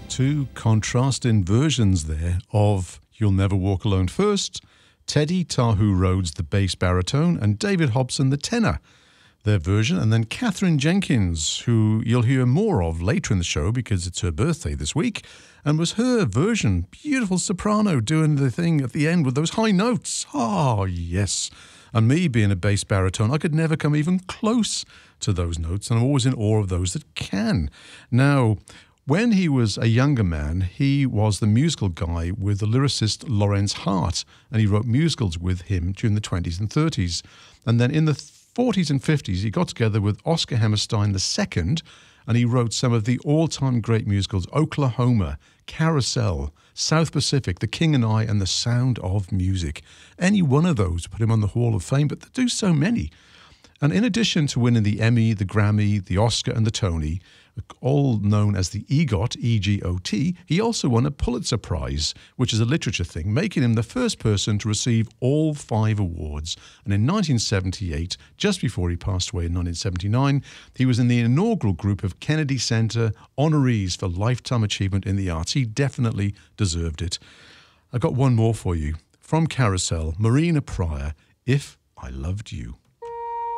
Two contrasting versions there of You'll Never Walk Alone first, Teddy Tahu Rhodes, the bass baritone, and David Hobson, the tenor, their version, and then Catherine Jenkins, who you'll hear more of later in the show because it's her birthday this week, and was her version, beautiful soprano doing the thing at the end with those high notes. Oh, yes. And me being a bass baritone, I could never come even close to those notes, and I'm always in awe of those that can. Now, when he was a younger man, he was the musical guy with the lyricist Lorenz Hart, and he wrote musicals with him during the 20s and 30s. And then in the 40s and 50s, he got together with Oscar Hammerstein II, and he wrote some of the all-time great musicals, Oklahoma, Carousel, South Pacific, The King and I, and The Sound of Music. Any one of those put him on the Hall of Fame, but they do so many. And in addition to winning the Emmy, the Grammy, the Oscar, and the Tony, all known as the EGOT, E-G-O-T, he also won a Pulitzer Prize, which is a literature thing, making him the first person to receive all 5 awards. And in 1978, just before he passed away in 1979, he was in the inaugural group of Kennedy Center honorees for Lifetime Achievement in the Arts. He definitely deserved it. I've got one more for you. From Carousel, Marina Pryor, If I Loved You.